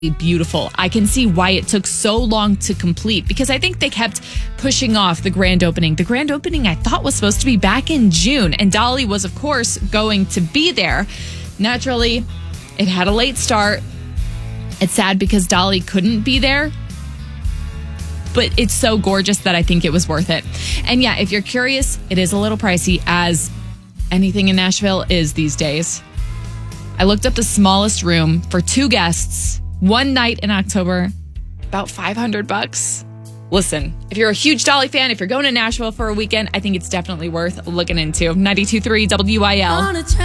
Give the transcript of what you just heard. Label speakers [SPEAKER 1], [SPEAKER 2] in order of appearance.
[SPEAKER 1] beautiful. I can see why it took so long to complete because I think they kept pushing off the grand opening. The grand opening I thought was supposed to be back in June, and Dolly was, of course, going to be there. Naturally, it had a late start. It's sad because Dolly couldn't be there, but it's so gorgeous that I think it was worth it. And yeah, if you're curious, it is a little pricey, as anything in Nashville is these days. I looked up the smallest room for 2 guests, one night in October, about $500. Listen, if you're a huge Dolly fan, if you're going to Nashville for a weekend, I think it's definitely worth looking into. 92.3 WIL.